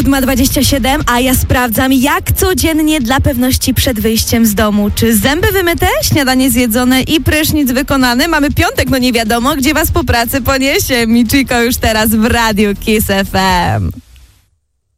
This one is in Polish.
7:27, a ja sprawdzam, jak codziennie dla pewności przed wyjściem z domu. Czy zęby wymyte, śniadanie zjedzone i prysznic wykonany? Mamy piątek, no nie wiadomo, gdzie was po pracy poniesie. Michiko już teraz w Radiu Kiss FM.